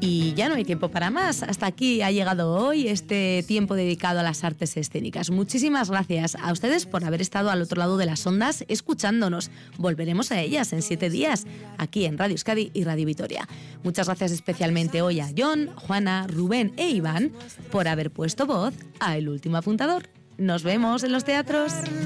Y ya no hay tiempo para más. Hasta aquí ha llegado hoy este tiempo dedicado a las artes escénicas. Muchísimas gracias a ustedes por haber estado al otro lado de las ondas escuchándonos. Volveremos a ellas en 7 días, aquí en Radio Euskadi y Radio Vitoria. Muchas gracias especialmente hoy a Jon, Juana, Rubén e Iván por haber puesto voz a El Último Apuntador. Nos vemos en los teatros.